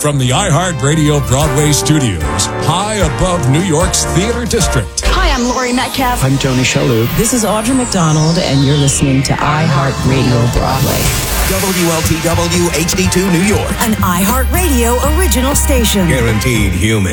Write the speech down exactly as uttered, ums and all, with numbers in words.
from the iHeartRadio Broadway studios, high above New York's Theater District. Hi, I'm Laurie Metcalf. I'm Tony Shalhoub. This is Audra McDonald, and you're listening to iHeartRadio Broadway. W L T W H D two New York. An iHeartRadio original station. Guaranteed human.